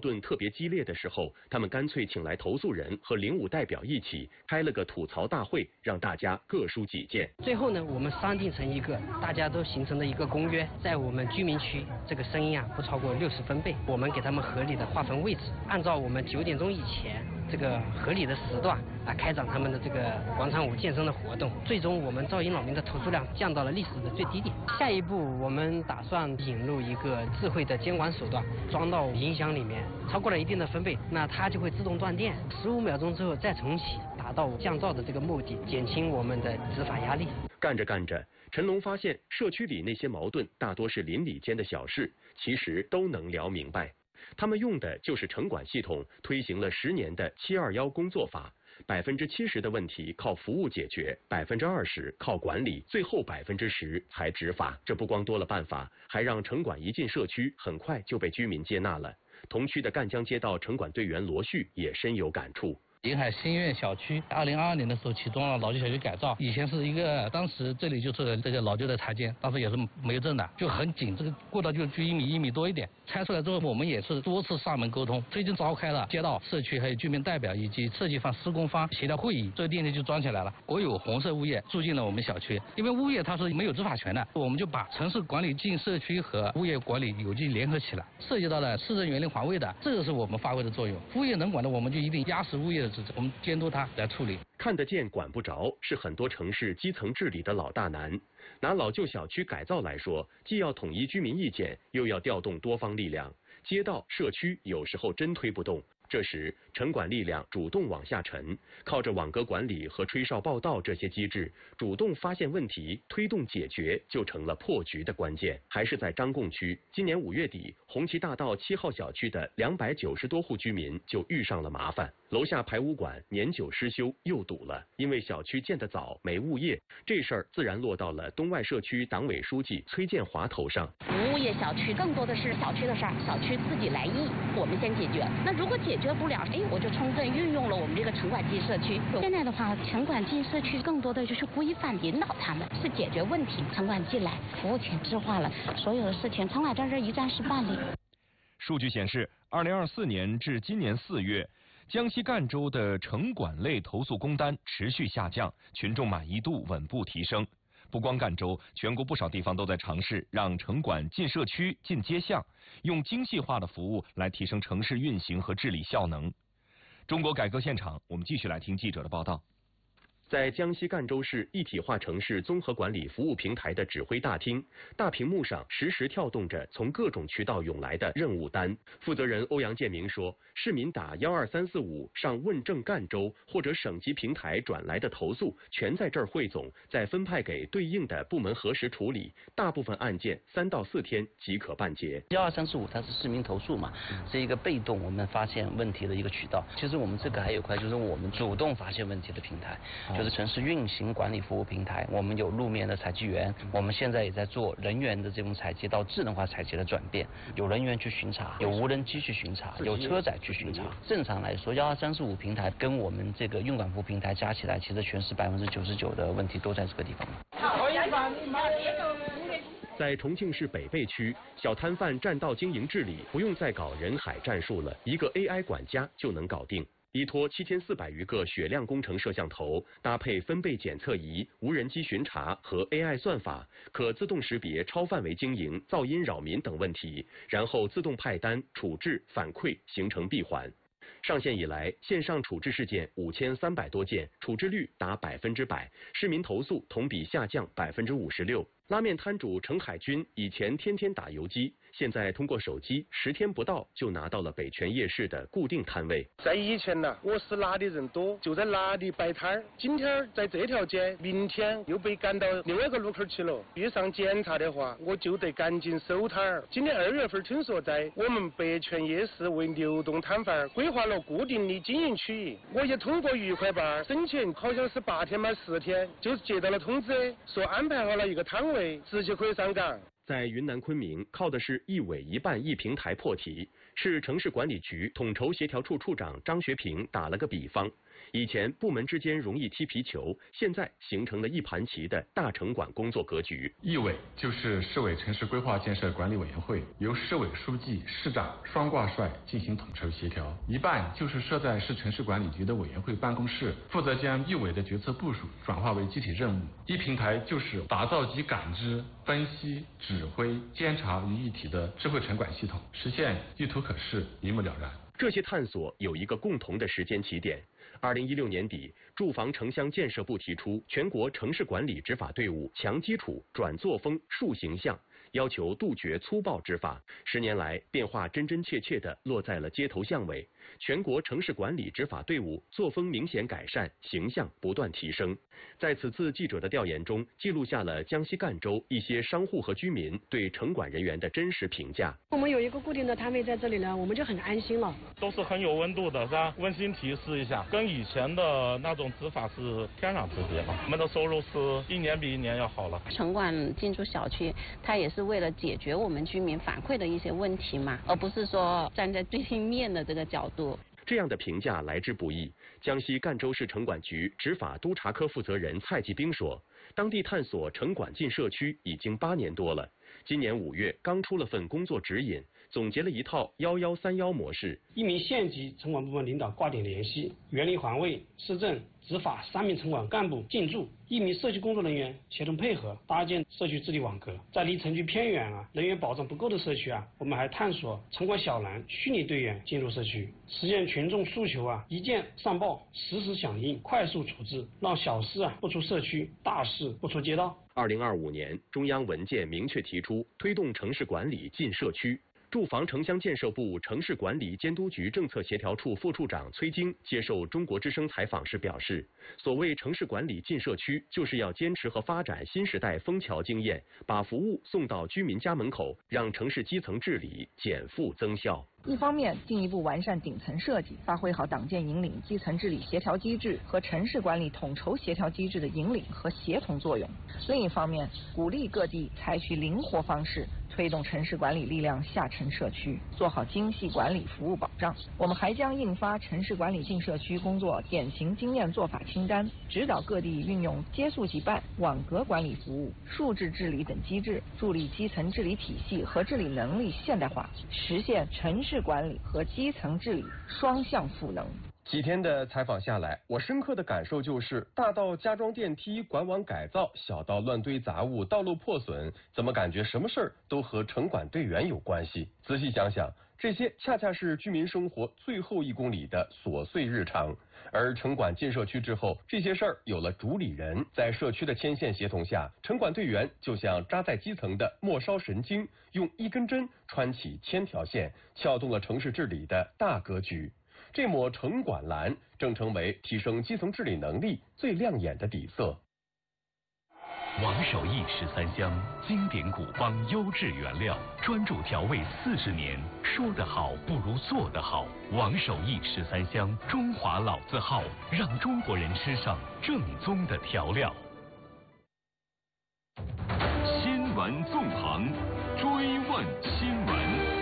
盾特别激烈的时候，他们干脆请来投诉人和05代表一起开了个吐槽大会，让大家各抒己见。 最后呢，我们商定成一个大家都形成的一个公约，在我们居民区这个声音不超过60分贝，我们给他们合理的划分位置，按照我们9点钟以前这个合理的时段开展他们的这个广场舞健身的活动。最终我们噪音扰民的投诉量降到了历史的最低点。下一步我们打算引入一个智慧的监管手段，装到音响里面，超过了一定的分贝，那它就会自动断电，15秒钟之后再重启，达到降噪的这个目的，减轻我们的执法压力。 干着干着，陈龙发现社区里那些矛盾大多是邻里间的小事，其实都能聊明白。他们用的就是城管系统推行了10年的721工作法，70%的问题靠服务解决，20%靠管理，最后10%才执法。这不光多了办法，还让城管一进社区，很快就被居民接纳了。同区的赣江街道城管队员罗旭也深有感触。 临海新苑小区2022年的时候启动了老旧小区改造，以前是一个，当时这里就是这个老旧的拆迁，当时也是没有证的，就很紧，这个过道就1米多一点。拆出来之后，我们也是多次上门沟通，最近召开了街道、社区还有居民代表以及设计方、施工方协调会议，这个电梯就装起来了。国有红色物业住进了我们小区，因为物业它是没有执法权的，我们就把城市管理进社区和物业管理有机联合起来，涉及到了市政园林环卫的，这个是我们发挥的作用。物业能管的，我们就一定压实物业的职责，我们监督他来处理。 看得见管不着是很多城市基层治理的老大难。拿老旧小区改造来说，既要统一居民意见，又要调动多方力量，街道、社区有时候真推不动。这时，城管力量主动往下沉，靠着网格管理和吹哨报道这些机制，主动发现问题，推动解决，就成了破局的关键。还是在张贡区，今年5月底，红旗大道7号小区的290多户居民就遇上了麻烦，楼下排污管年久失修又堵了，因为小区建得早，没物业，这事儿自然落到了东外社区党委书记崔建华头上。 无物业小区更多的是小区的事儿，小区自己来议，我们先解决。那如果解决不了，我就充分运用了我们这个城管进社区。现在的话，城管进社区更多的就是规范引导他们，是解决问题。城管进来，服务全质化了，所有的事情城管在这一站式办理。 数据显示，2024年至今年4月，江西赣州的城管类投诉工单持续下降，群众满意度稳步提升。不光赣州，全国不少地方都在尝试让城管进社区、进街巷，用精细化的服务来提升城市运行和治理效能。中国改革现场，我们继续来听记者的报道。 在江西赣州市一体化城市综合管理服务平台的指挥大厅，大屏幕上实时跳动着从各种渠道涌来的任务单。负责人欧阳建明说，市民打12345上问政赣州或者省级平台转来的投诉，全在这儿汇总，再分派给对应的部门核实处理。大部分案件3到4天即可办结。 12345它是市民投诉嘛，是一个被动我们发现问题的一个渠道。其实我们这个还有一块就是我们主动发现问题的平台。就是城市运行管理服务平台，我们有路面的采集员，我们现在也在做人员的这种采集到智能化采集的转变，有人员去巡查，有无人机去巡查，有车载去巡查。正常来说，12345平台跟我们这个运管服务平台加起来，其实全市99%的问题都在这个地方。 在重庆市北碚区，小摊贩占道经营治理不用再搞人海战术了，一个 AI 管家就能搞定。依托7400余个雪亮工程摄像头，搭配分贝检测仪、无人机巡查和 AI 算法，可自动识别超范围经营、噪音扰民等问题，然后自动派单、处置、反馈，形成闭环。上线以来，线上处置事件5300多件，处置率达100%，市民投诉同比下降56%。拉面摊主程海军以前天天打游击，现在通过手机10天不到就拿到了北泉夜市的固定摊位。 在以前呢，我是哪里人多就在哪里摆摊儿，今天在这条街，明天又被赶到另外一个路口去了。遇上检查的话，我就得赶紧收摊儿。今年2月份听说在我们北泉夜市为流动摊贩规划了固定的经营区域，我也通过愉快办申请，好像是8天满10天，就接到了通知，说安排好了一个摊位，直接可以上岗。 在云南昆明，靠的是一委一办一平台破题。市城市管理局统筹协调处处长张学平打了个比方，以前部门之间容易踢皮球，现在形成了一盘棋的大城管工作格局。 一委就是市委城市规划建设管理委员会，由市委书记、市长双挂帅进行统筹协调；一办就是设在市城市管理局的委员会办公室，负责将一委的决策部署转化为具体任务；一平台就是打造集感知、分析、指挥、监察于一体的智慧城管系统，实现一图可视、一目了然。 这些探索有一个共同的时间起点。2016年底，住房城乡建设部提出全国城市管理执法队伍强基础、转作风、树形象，要求杜绝粗暴执法。10年来，变化真真切切地落在了街头巷尾。全国城市管理执法队伍作风明显改善，形象不断提升。在此次记者的调研中，记录下了江西赣州一些商户和居民对城管人员的真实评价。 我们有一个固定的摊位在这里呢，我们就很安心了。 都是很有温度的，是吧？温馨提示一下，跟以前的那种执法是天壤之别了。我们的收入是一年比一年要好了。 城管进驻小区，它也是为了解决我们居民反馈的一些问题嘛，而不是说站在对立面的这个角度。 这样的评价来之不易。江西赣州市城管局执法督察科负责人蔡继兵说，当地探索城管进社区已经8年多了，今年5月刚出了份工作指引，总结了一套1131模式。 1名县级城管部门领导挂点联系，园林环卫、市政、执法3名城管干部进驻，1名社区工作人员协同配合搭建社区治理网格。在离城区偏远人员保障不够的社区我们还探索城管小蓝虚拟队员进入社区，实现群众诉求一键上报、实时响应、快速处置，让小事不出社区，大事不出街道。 2025年，中央文件明确提出推动城市管理进社区。住房城乡建设部城市管理监督局政策协调处副处长崔晶接受中国之声采访时表示，所谓城市管理进社区，就是要坚持和发展新时代枫桥经验，把服务送到居民家门口，让城市基层治理减负增效。 一方面，进一步完善顶层设计，发挥好党建引领基层治理协调机制和城市管理统筹协调机制的引领和协同作用；另一方面，鼓励各地采取灵活方式，推动城市管理力量下沉社区，做好精细管理服务保障。我们还将印发城市管理进社区工作典型经验做法清单，指导各地运用接速即办、网格管理服务、数字治理等机制，助力基层治理体系和治理能力现代化，实现城市管理和基层治理双向赋能。 几天的采访下来，我深刻的感受就是，大到加装电梯、管网改造，小到乱堆杂物、道路破损，怎么感觉什么事儿都和城管队员有关系？仔细想想，这些恰恰是居民生活最后1公里的琐碎日常。而城管进社区之后，这些事儿有了主理人，在社区的牵线协同下，城管队员就像扎在基层的末梢神经，用1根针穿起1000条线，撬动了城市治理的大格局。这抹城管蓝正成为提升基层治理能力最亮眼的底色。 王守义13香，经典古方，优质原料，专注调味40年，说得好不如做得好。王守义13香，中华老字号，让中国人吃上正宗的调料。新闻纵横，追问新闻。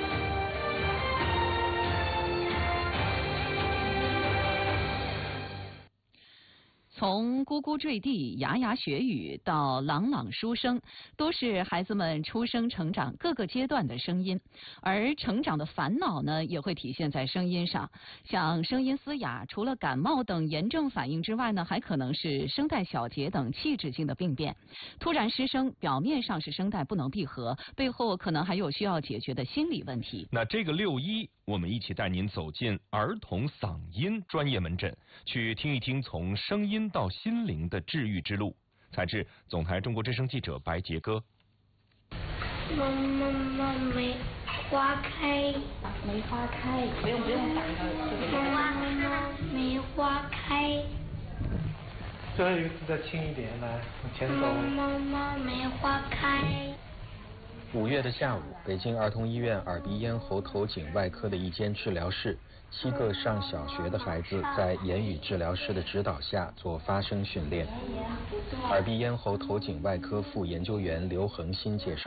从咕咕坠地、牙牙学语到朗朗书声，都是孩子们出生成长各个阶段的声音。而成长的烦恼呢，也会体现在声音上。像声音嘶哑，除了感冒等炎症反应之外呢，还可能是声带小结等器质性的病变。突然失声，表面上是声带不能闭合，背后可能还有需要解决的心理问题。 那这个6·1，我们一起带您走进儿童嗓音专业门诊，去听一听从声音到心灵的治愈之路。采自总台中国之声记者白杰哥。 妈，梅花开，梅花开，不用打妈，梅花开。 最后一个字再轻一点，来往前走。 妈，梅花开。 5月的下午，北京儿童医院耳鼻咽喉头颈外科的一间治疗室，7个上小学的孩子在言语治疗师的指导下做发声训练。耳鼻咽喉头颈外科副研究员刘恒新介绍，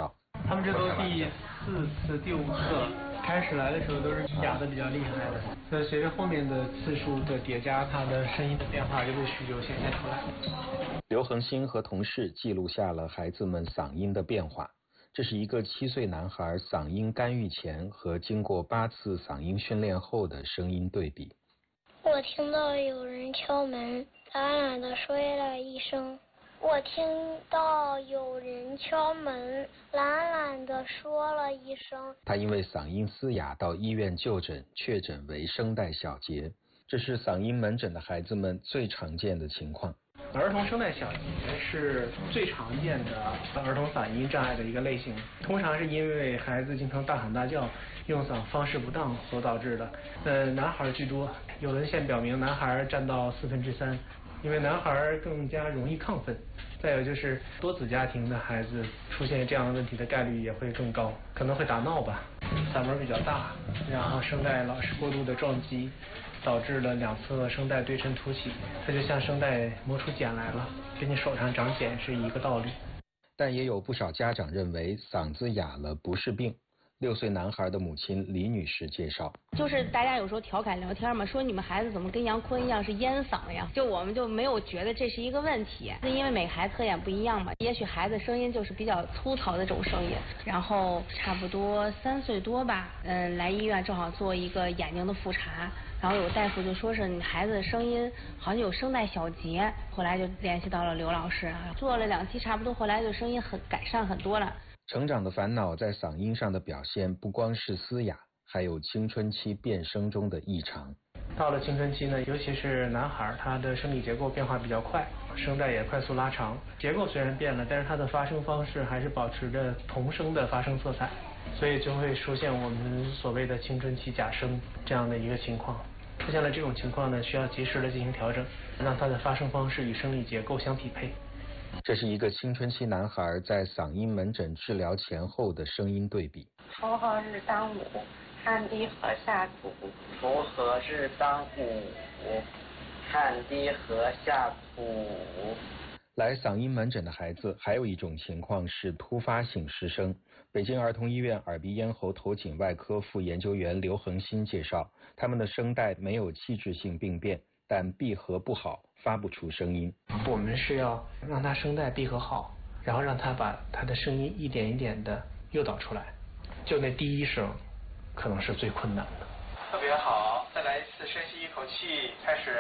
他们这都第4次、第5次，开始来的时候都是哑的比较厉害的，所以随着后面的次数的叠加，他的声音的变化就会许久显现出来。 刘恒星和同事记录下了孩子们嗓音的变化。这是一个7岁男孩嗓音干预前和经过8次嗓音训练后的声音对比。 我听到有人敲门，懒懒地说了一声。我听到有人敲门，懒懒地说了一声。 他因为嗓音嘶哑到医院就诊，确诊为声带小结。这是嗓音门诊的孩子们最常见的情况。 儿童声带小结是最常见的儿童嗓音障碍的一个类型，通常是因为孩子经常大喊大叫、用嗓方式不当所导致的。男孩居多，有文献表明男孩占到3/4，因为男孩更加容易亢奋。再有就是多子家庭的孩子出现这样的问题的概率也会更高，可能会打闹吧，嗓门比较大，然后声带老是过度的撞击，导致了2侧声带对称凸起，它就像声带磨出茧来了，跟你手上长茧是一个道理。 但也有不少家长认为嗓子哑了不是病。6岁男孩的母亲李女士介绍， 就是大家有时候调侃聊天嘛，说你们孩子怎么跟杨坤一样是烟嗓呀？就我们就没有觉得这是一个问题，是因为每个孩子特点不一样嘛。也许孩子声音就是比较粗糙的这种声音，然后差不多3岁多吧，来医院正好做一个眼睛的复查。然后有大夫就说是你孩子的声音好像有声带小结，后来就联系到了刘老师，做了2期，差不多后来就声音改善很多了。 成长的烦恼在嗓音上的表现不光是嘶哑，还有青春期变声中的异常。 到了青春期呢，尤其是男孩，他的生理结构变化比较快，声带也快速拉长，结构虽然变了，但是他的发声方式还是保持着童声的发声色彩，所以就会出现我们所谓的青春期假声这样的一个情况。出现了这种情况呢，需要及时的进行调整，让他的发声方式与生理结构相匹配。 这是一个青春期男孩在嗓音门诊治疗前后的声音对比。 锄禾日当午，汗滴禾下土。锄禾日当午，汗滴禾下土。 来嗓音门诊的孩子还有一种情况是突发性失声。北京儿童医院耳鼻咽喉头颈外科副研究员刘恒新介绍，他们的声带没有器质性病变，但闭合不好，发不出声音。 我们是要让他声带闭合好，然后让他把他的声音一点一点的诱导出来，就那第一声可能是最困难的。 特别好，再来一次，深吸一口气，开始。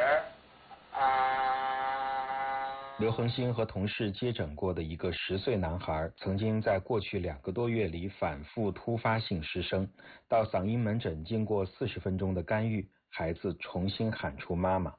刘恒星和同事接诊过的一个10岁男孩，曾经在过去2个多月里反复突发性失声，到嗓音门诊经过40分钟的干预，孩子重新喊出妈妈。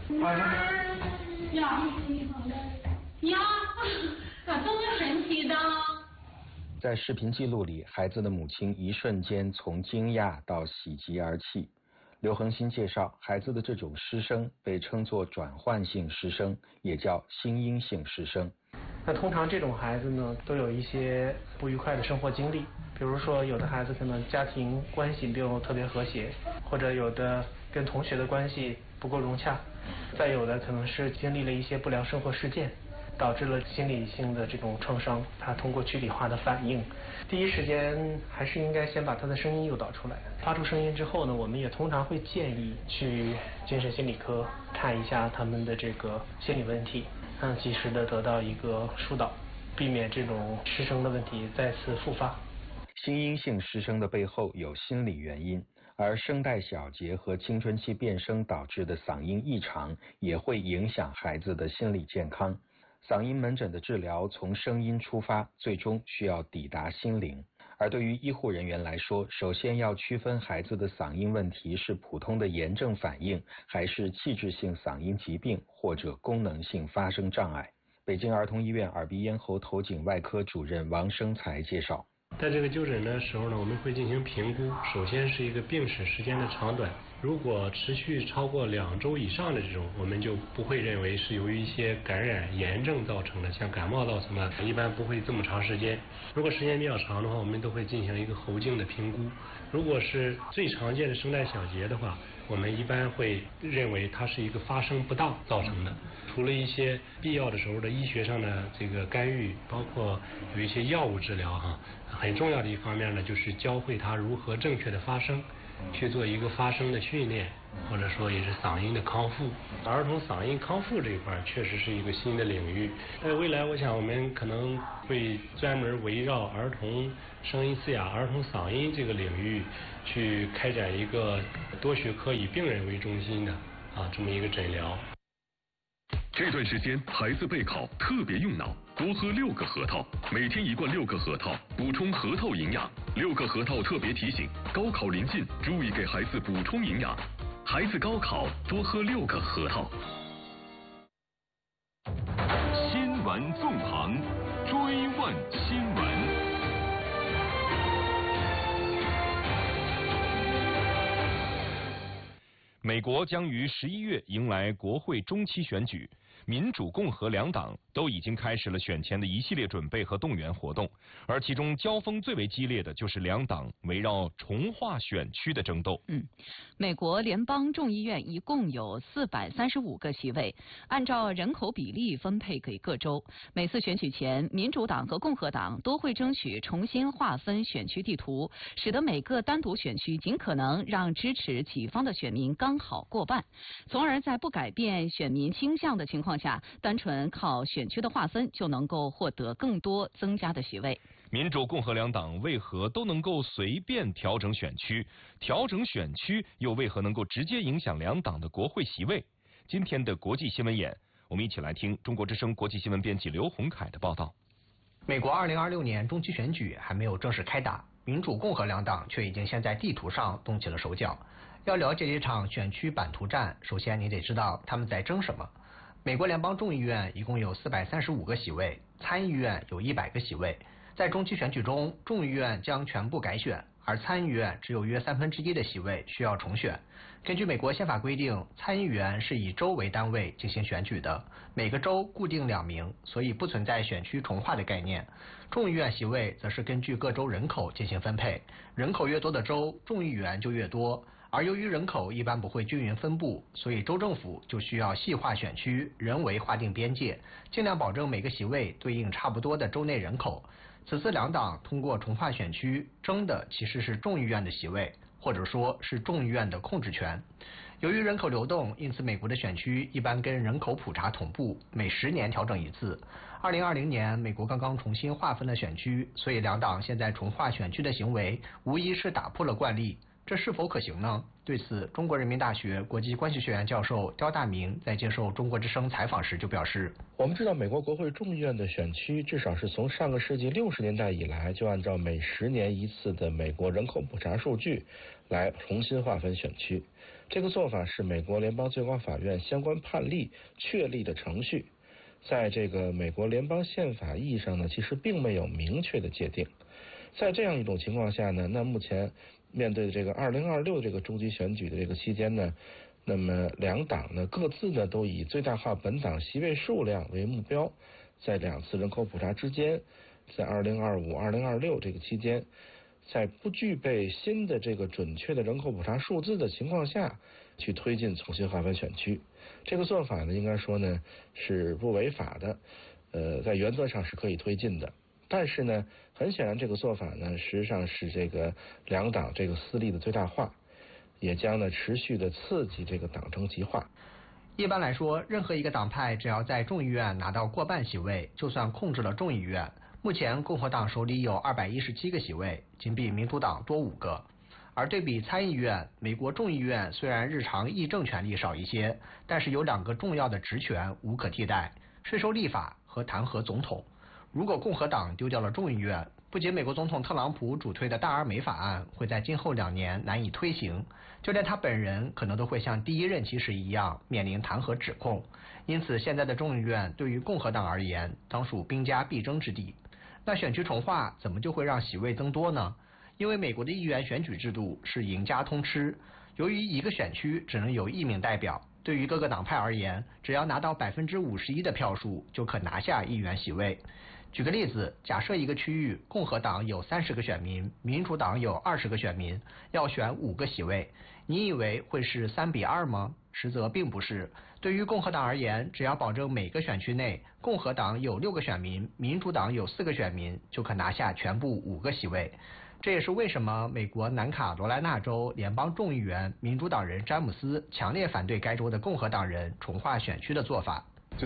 咋这么神奇的？ 在视频记录里，孩子的母亲一瞬间从惊讶到喜极而泣。刘恒新介绍，孩子的这种失声被称作转换性失声，也叫心因性失声。 那通常这种孩子呢，都有一些不愉快的生活经历，比如说有的孩子可能家庭关系并不特别和谐，或者有的跟同学的关系不够融洽，再有的可能是经历了一些不良生活事件，导致了心理性的这种创伤，他通过躯体化的反应，第一时间还是应该先把他的声音诱导出来。发出声音之后呢，我们也通常会建议去精神心理科看一下他们的这个心理问题，及时的得到一个疏导，避免这种失声的问题再次复发。 心因性失声的背后有心理原因，而声带小结和青春期变声导致的嗓音异常也会影响孩子的心理健康。嗓音门诊的治疗从声音出发，最终需要抵达心灵。而对于医护人员来说，首先要区分孩子的嗓音问题是普通的炎症反应，还是器质性嗓音疾病或者功能性发声障碍。北京儿童医院耳鼻咽喉头颈外科主任王生才介绍， 在这个就诊的时候呢，我们会进行评估，首先是一个病史时间的长短，如果持续超过2周以上的这种，我们就不会认为是由于一些感染炎症造成的，像感冒造成的，一般不会这么长时间。如果时间比较长的话，我们都会进行一个喉镜的评估。如果是最常见的声带小结的话，我们一般会认为它是一个发声不当造成的。除了一些必要的时候的医学上的这个干预，包括有一些药物治疗很重要的一方面呢，就是教会他如何正确的发声，去做一个发声的训练，或者说也是嗓音的康复。儿童嗓音康复这一块确实是一个新的领域。在未来，我想我们可能会专门围绕儿童声音嘶哑、儿童嗓音这个领域去开展一个多学科以病人为中心的这么一个诊疗。 这段时间孩子备考特别用脑，多喝6个核桃，每天1罐6个核桃，补充核桃营养。6个核桃特别提醒：高考临近，注意给孩子补充营养。孩子高考多喝6个核桃。 新闻纵横，追问新闻。 美国将于11月迎来国会中期选举，民主、共和两党都已经开始了选前的一系列准备和动员活动，而其中交锋最为激烈的就是两党围绕重划选区的争斗。 美国联邦众议院一共有435个席位，按照人口比例分配给各州。每次选举前，民主党和共和党都会争取重新划分选区地图，使得每个单独选区尽可能让支持己方的选民刚好过半，从而在不改变选民倾向的情况下，单纯靠选区的划分就能够获得更多增加的席位。 民主、共和两党为何都能够随便调整选区？调整选区又为何能够直接影响两党的国会席位？今天的国际新闻眼，我们一起来听中国之声国际新闻编辑刘洪凯的报道。 美国2026年中期选举还没有正式开打，民主、共和两党却已经先在地图上动起了手脚。要了解这场选区版图战，首先你得知道他们在争什么。美国联邦众议院一共有435个席位，参议院有100个席位。在中期选举中，众议院将全部改选，而参议院只有约1/3的席位需要重选。根据美国宪法规定，参议员是以州为单位进行选举的，每个州固定2名，所以不存在选区重划的概念。众议院席位则是根据各州人口进行分配，人口越多的州，众议员就越多。而由于人口一般不会均匀分布，所以州政府就需要细化选区，人为划定边界，尽量保证每个席位对应差不多的州内人口。此次两党通过重划选区，争的其实是众议院的席位，或者说是众议院的控制权。由于人口流动，因此美国的选区一般跟人口普查同步，每10年调整一次。2020年，美国刚刚重新划分了选区，所以两党现在重划选区的行为，无疑是打破了惯例。这是否可行呢？对此，中国人民大学国际关系学院教授刁大明在接受中国之声采访时就表示： 我们知道美国国会众议院的选区至少是从上个世纪60年代以来，就按照每10年一次的美国人口普查数据来重新划分选区。这个做法是美国联邦最高法院相关判例确立的程序，在这个美国联邦宪法意义上呢，其实并没有明确的界定。在这样一种情况下呢，那目前面对这个2026这个中期选举的这个期间呢，那么两党呢各自呢都以最大化本党席位数量为目标，在2次人口普查之间，在2025、2026这个期间，在不具备新的这个准确的人口普查数字的情况下，去推进重新划分选区。这个做法呢，应该说呢是不违法的，在原则上是可以推进的。但是呢，很显然这个做法呢，实际上是这个两党这个私利的最大化，也将呢持续的刺激这个党争极化。 一般来说，任何一个党派只要在众议院拿到过半席位，就算控制了众议院。目前共和党手里有217个席位，仅比民主党多5个。而对比参议院，美国众议院虽然日常议政权力少一些，但是有2个重要的职权无可替代：税收立法和弹劾总统。如果共和党丢掉了众议院，不仅美国总统特朗普主推的大而美法案会在今后2年难以推行，就连他本人可能都会像第1任期时一样面临弹劾指控。因此，现在的众议院对于共和党而言，当属兵家必争之地。那选区重划怎么就会让席位增多呢？因为美国的议员选举制度是赢家通吃，由于一个选区只能有1名代表，对于各个党派而言，只要拿到51%的票数，就可拿下议员席位。举个例子，假设一个区域共和党有30个选民，民主党有20个选民，要选5个席位，你以为会是3比2吗？ 实则并不是。对于共和党而言，只要保证每个选区内共和党有6个选民，民主党有4个选民，就可拿下全部5个席位。这也是为什么美国南卡罗来纳州联邦众议员民主党人詹姆斯强烈反对该州的共和党人重划选区的做法。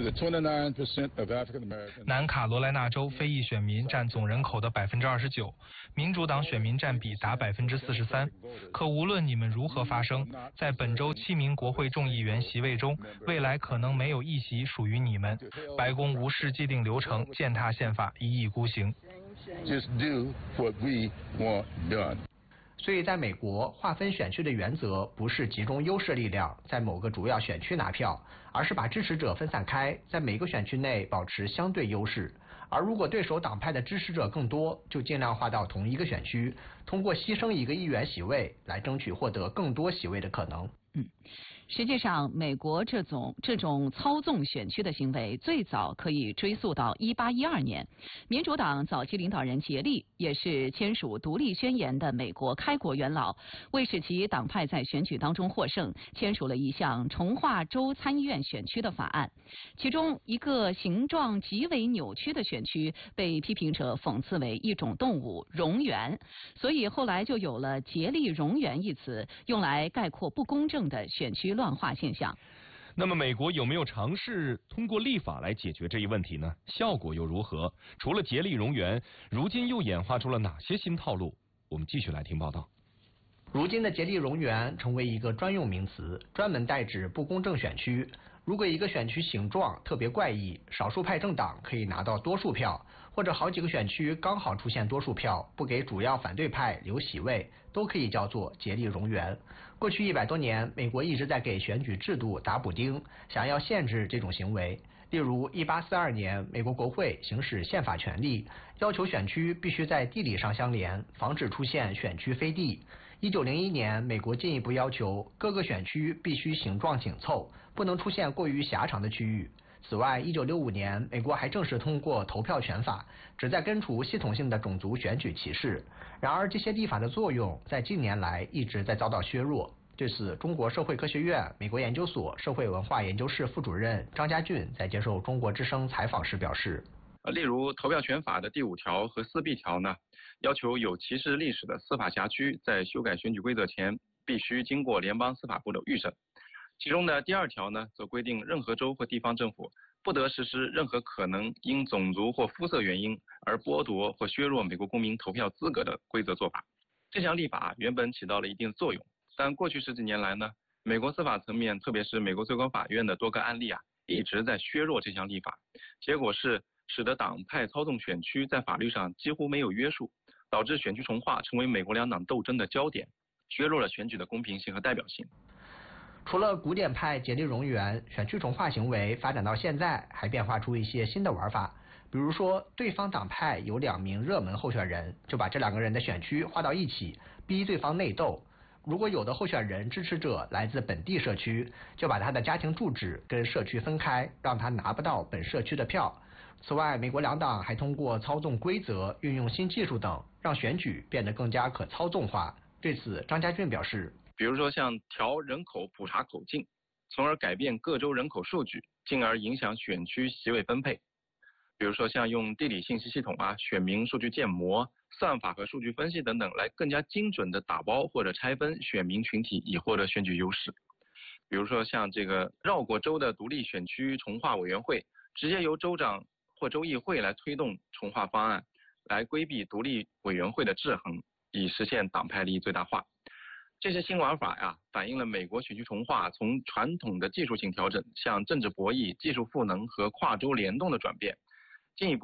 南卡罗来纳州非裔选民占总人口的29%，民主党选民占比达43%。可无论你们如何发声，在本州7名国会众议员席位中，未来可能没有一席属于你们。白宫无视既定流程，践踏宪法，一意孤行。 Just do what we want done. 所以，在美国划分选区的原则不是集中优势力量在某个主要选区拿票，而是把支持者分散开，在每个选区内保持相对优势。而如果对手党派的支持者更多，就尽量划到同一个选区，通过牺牲1个议员席位来争取获得更多席位的可能。 实际上，美国这种操纵选区的行为最早可以追溯到1812年。民主党早期领导人杰利也是签署独立宣言的美国开国元老，为使其党派在选举当中获胜，签署了一项重划州参议院选区的法案。其中一个形状极为扭曲的选区被批评者讽刺为一种动物——蝾螈，所以后来就有了杰利蝾螈一词，用来概括不公正的选区乱划现象。 那么美国有没有尝试通过立法来解决这一问题呢？效果又如何？除了竭力蝾螈，如今又演化出了哪些新套路？我们继续来听报道。 如今的竭力蝾螈成为一个专用名词，专门代指不公正选区。如果一个选区形状特别怪异，少数派政党可以拿到多数票，或者好几个选区刚好出现多数票，不给主要反对派留席位，都可以叫做竭力蝾螈。过去100多年，美国一直在给选举制度打补丁，想要限制这种行为。例如1842年，美国国会行使宪法权利，要求选区必须在地理上相连，防止出现选区飞地。1901年，美国进一步要求各个选区必须形状紧凑，不能出现过于狭长的区域。此外，1965年，美国还正式通过投票权法，旨在根除系统性的种族选举歧视。然而，这些立法的作用在近年来一直在遭到削弱。对此，中国社会科学院美国研究所社会文化研究室副主任张家俊在接受中国之声采访时表示， 例如投票权法的第5条和4B 条呢，要求有歧视历史的司法辖区在修改选举规则前必须经过联邦司法部的预审。其中的第2条呢，则规定任何州或地方政府不得实施任何可能因种族或肤色原因而剥夺或削弱美国公民投票资格的规则做法。这项立法原本起到了一定作用，但过去10几年来呢，美国司法层面，特别是美国最高法院的多个案例一直在削弱这项立法，结果是使得党派操纵选区在法律上几乎没有约束，导致选区重划成为美国两党斗争的焦点，削弱了选举的公平性和代表性。 除了古典派竭力蝾螈，选区重划行为发展到现在还变化出一些新的玩法。比如说，对方党派有2名热门候选人，就把这2个人的选区划到一起，逼对方内斗。如果有的候选人支持者来自本地社区，就把他的家庭住址跟社区分开，让他拿不到本社区的票。此外，美国两党还通过操纵规则、运用新技术等，让选举变得更加可操纵化。对此，张家俊表示， 比如说像调人口普查口径，从而改变各州人口数据，进而影响选区席位分配。比如说像用地理信息系统选民数据建模、算法和数据分析等等，来更加精准的打包或者拆分选民群体，以获得选举优势。比如说像这个绕过州的独立选区重划委员会，直接由州长或州议会来推动重划方案，来规避独立委员会的制衡，以实现党派利益最大化。这些新玩法反映了美国选区重划从传统的技术性调整向政治博弈、技术赋能和跨州联动的转变，进一步